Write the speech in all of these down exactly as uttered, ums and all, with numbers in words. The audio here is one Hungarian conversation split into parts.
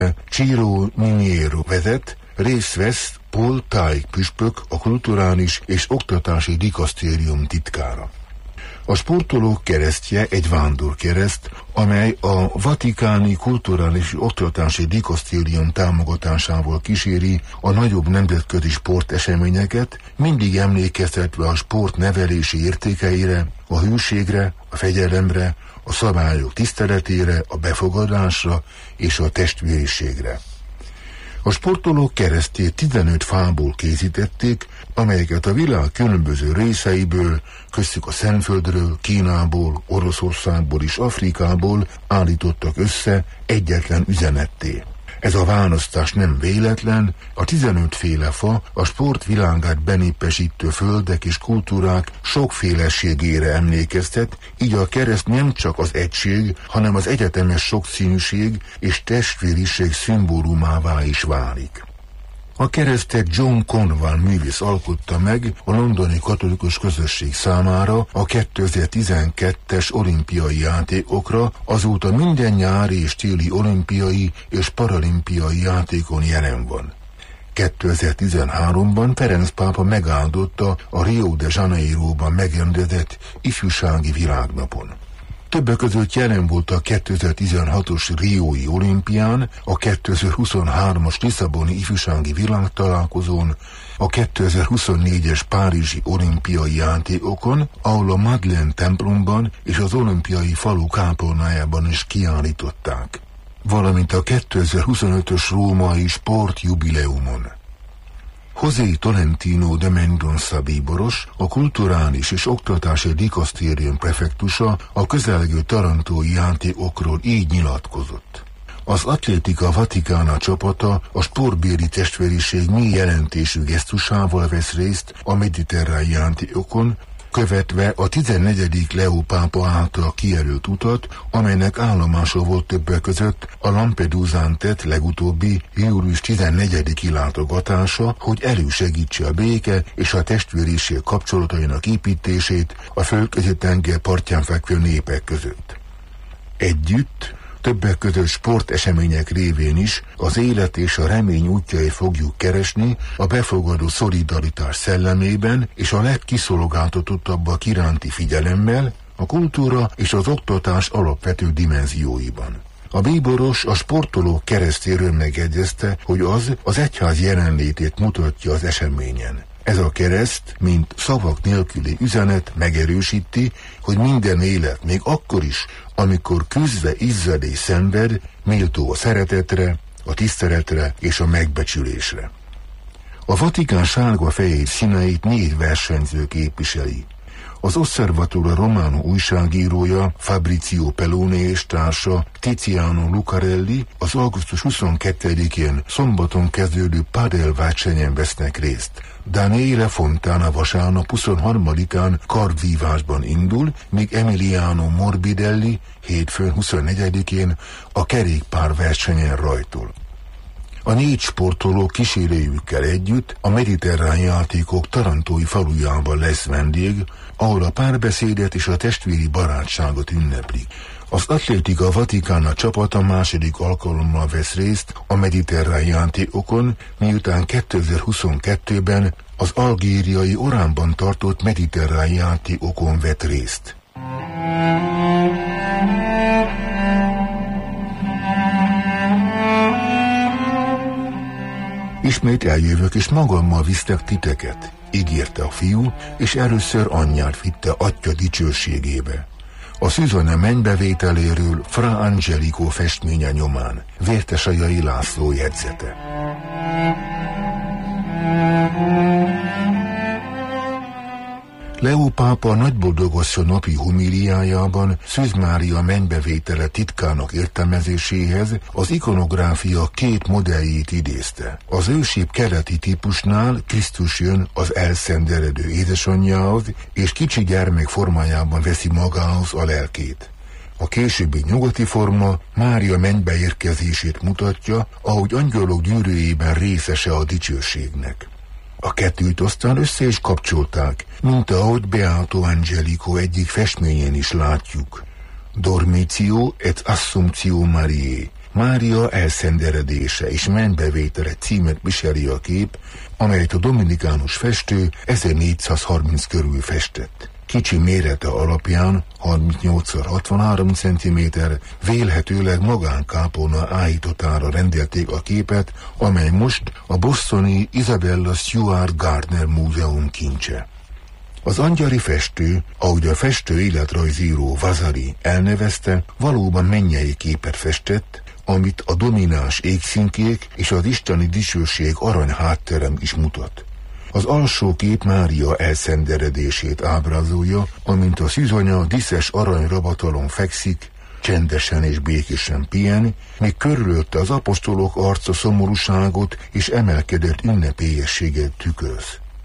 Ciro Miniero vezet, részt vesz Paul Taik püspök, a kulturális és oktatási dikasztérium titkára. A sportolók keresztje egy vándorkereszt, amely a vatikáni kulturális oktatási dikasztérium támogatásával kíséri a nagyobb nemzetközi sporteseményeket, mindig emlékeztetve a sport nevelési értékeire, a hűségre, a fegyelemre, a szabályok tiszteletére, a befogadásra és a testvériségre. A sportolók keresztjét tizenöt fából készítették, amelyeket a világ különböző részeiből, köztük a Szentföldről, Kínából, Oroszországból és Afrikából állítottak össze egyetlen üzenetté. Ez a választás nem véletlen, a tizenöt féle fa a sport világát benépesítő földek és kultúrák sokféleségére emlékeztet, így a kereszt nem csak az egység, hanem az egyetemes sokszínűség és testvériség szimbólumává is válik. A keresztet John Conwan művész alkotta meg a londoni katolikus közösség számára a kétezer-tizenkettes olimpiai játékokra, azóta minden nyári és téli olimpiai és paralimpiai játékon jelen van. kétezer-tizenháromban Ferenc pápa megáldotta a Rio de Janeiroban megrendezett ifjúsági világnapon. Többek között jelen volt a kétezer-tizenhatos Riói olimpián, a kétezer-huszonhármas Lisszaboni ifjúsági világtalálkozón, a kétezer-huszonnégyes Párizsi olimpiai játékokon, ahol a Madeleine templomban és az olimpiai falu kápolnájában is kiállították, valamint a kétezer-huszonötös római sportjubileumon. José Tolentino de Mendonça bíboros, a kulturális és oktatási dikasztérium prefektusa a közelgő tarantói játékokról így nyilatkozott. Az Atlétika Vatikána csapata a sportbéli testvériség mély jelentésű gesztusával vesz részt a mediterrán játékokon, követve a tizennegyedik Leó pápa által kijelölt utat, amelynek állomása volt többek között a Lampedusán tett legutóbbi július tizennegyediki látogatása, hogy elősegítse a béke és a testvériség kapcsolatainak építését a Földközi-tenger partján fekvő népek között. Együtt, többek között sportesemények révén is az élet és a remény útjait fogjuk keresni a befogadó szolidaritás szellemében és a legkiszolgáltatottabbak iránti figyelemmel, a kultúra és az oktatás alapvető dimenzióiban. A bíboros a sportolók keresztéről megjegyezte, hogy az az egyház jelenlétét mutatja az eseményen. Ez a kereszt, mint szavak nélküli üzenet megerősíti, hogy minden élet, még akkor is, amikor küzdve izzad és szenved, méltó a szeretetre, a tiszteletre és a megbecsülésre. A Vatikán sárga-fehér színeit négy versenyző képviseli. Az Osservatore Romano újságírója Fabrizio Pellone és társa Tiziano Lucarelli az augusztus huszonkettedikén szombaton kezdődő padel versenyen vesznek részt. Daniele Fontana vasárnap huszonharmadikán kardvívásban indul, míg Emiliano Morbidelli hétfőn huszonnegyedikén a kerékpár versenyen rajtol. A négy sportoló kísérőjükkel együtt a mediterrán játékok tarantói falujában lesz vendég, ahol a párbeszédet és a testvéri barátságot ünneplik. Az Atlétika Vatikána csapata második alkalommal vesz részt a mediterrán játékokon, miután kétezer-huszonkettőben az algériai Oránban tartott mediterrán játékokon vett részt. Ismét eljövök, és magammal visztek titeket, ígérte a fiú, és először anyját vitte Atya dicsőségébe. A Szűzane mennybevételéről Fra Angelico festménye nyomán, Vértesajai László jegyzete. Leó pápa nagyboldogasszony napi homíliájában Szűz Mária mennybevétele titkának értelmezéséhez az ikonográfia két modelljét idézte. Az ősibb keleti típusnál Krisztus jön az elszenderedő édesanyjához, és kicsi gyermek formájában veszi magához a lelkét. A későbbi nyugati forma Mária mennybe érkezését mutatja, ahogy angyalok gyűrűjében részese a dicsőségnek. A kettőt aztán össze is kapcsolták, mint ahogy Beato Angelico egyik festményén is látjuk. Dormitio et Assumptio Mariae, Mária elszenderedése és mennybevétele címet viseli a kép, amelyet a dominikánus festő ezernégyszázharminc körül festett. Kicsi mérete alapján harmincnyolc szor hatvanhárom centiméter, vélhetőleg magánkápolna áhítatára rendelték a képet, amely most a bostoni Isabella Stewart Gardner Múzeum kincse. Az angyali festő, ahogy a festő életrajzíró Vasari elnevezte, valóban mennyei képet festett, amit a domináns égszínkék és az isteni dicsőség arany hátterem is mutat. Az alsó kép Mária elszenderedését ábrázolja, amint a szűzonya diszes aranyrabatalon fekszik, csendesen és békésen pihen, míg körülötte az apostolok arca szomorúságot és emelkedett ünnepélyességet tükröz.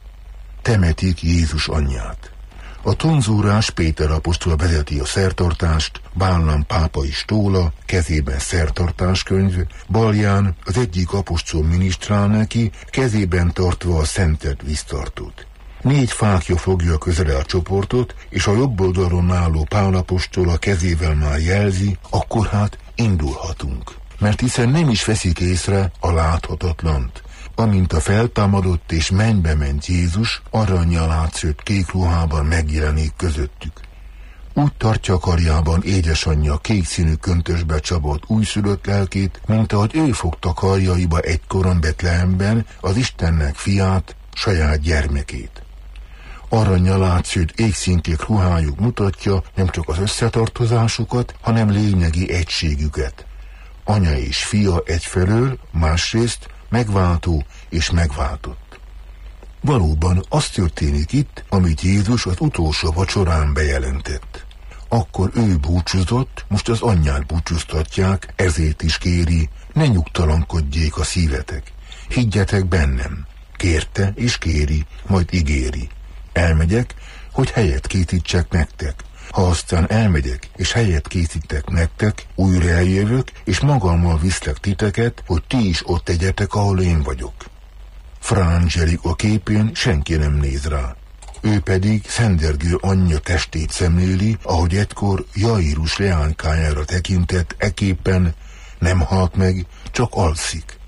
Temetik Jézus anyját. A tonzúrás Péter apostol vezeti a szertartást, Bálán pápa is tóla, kezében szertartáskönyv, balján az egyik apostol minisztrál neki, kezében tartva a szentelt víztartót. Négy fákja fogja közele a csoportot, és a jobb oldalon álló Pál apostol a kezével már jelzi, akkor hát indulhatunk. Mert hiszen nem is veszik észre a láthatatlant. Amint a feltámadott és mennybe ment Jézus, arannyal átszőtt kék ruhában megjelenik közöttük. Úgy tartja karjában édesanyja kék színű köntösbe csapott újszülött lelkét, mint ahogy ő fogta karjaiba egykoron Betlehemben az Istennek fiát, saját gyermekét. Arannyal átszőtt égszínkék ruhájuk mutatja nem csak az összetartozásukat, hanem lényegi egységüket. Anya és fia egyfelől, másrészt megváltó és megváltott. Valóban az történik itt, amit Jézus az utolsó vacsorán bejelentett. Akkor ő búcsúzott, most az anyját búcsúztatják, ezért is kéri, ne nyugtalankodjék a szívetek. Higgyetek bennem. Kérte és kéri, majd ígéri. Elmegyek, hogy helyet készítsek nektek. Ha aztán elmegyek, és helyet készítek nektek, újra eljövök, és magammal viszlek titeket, hogy ti is ott tegyetek, ahol én vagyok. Fra Angelico képén senki nem néz rá. Ő pedig szendergő anyja testét szemléli, ahogy egykor Jairus leánykájára tekintett, eképpen nem halt meg, csak alszik.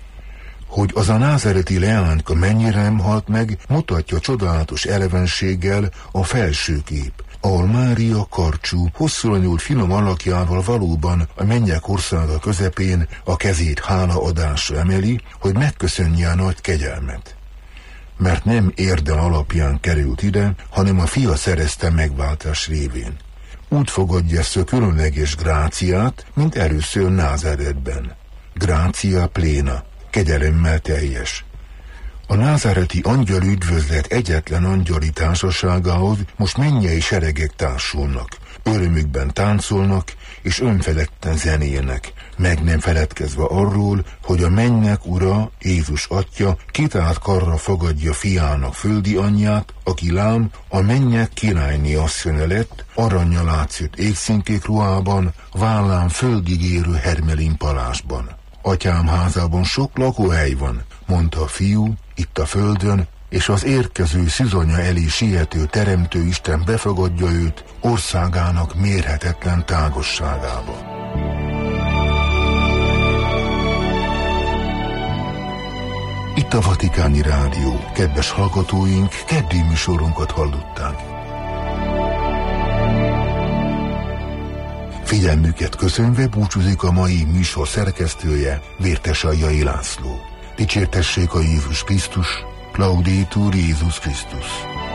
Hogy az a názáreti leányka mennyire nem halt meg, mutatja csodálatos elevenséggel a felső kép, ahol Mária karcsú, hosszúra nyúlt finom alakjával valóban a mennyek országa közepén a kezét hálaadásra emeli, hogy megköszönje a nagy kegyelmet. Mert nem érdem alapján került ide, hanem a fia szerezte megváltás révén. Úgy fogadja ezt a különleges gráciát, mint először Názáretben. Grácia pléna, kegyelemmel teljes. A názáreti angyal üdvözlet egyetlen angyali társaságához most mennyei seregek társulnak, örömükben táncolnak és önfeledten zenélnek, meg nem feledkezve arról, hogy a mennyek ura, Jézus atya kitárt karra fogadja fiának földi anyját, aki lám a mennyek királyné asszonya lett, arannyal átszőtt égszínkék ruhában, vállán földig érő hermelin palásban. Atyám házában sok lakóhely van, mondta a fiú, itt a földön, és az érkező szűzonya elé siető teremtő Isten befogadja őt országának mérhetetlen tágosságába. Itt a Vatikáni Rádió, kedves hallgatóink, keddi műsorunkat hallották. Figyelmüket köszönve búcsúzik a mai műsor szerkesztője, Vértesajjai László. Dicsértessék a Jézus Krisztus, Laudetur Jézus Krisztus.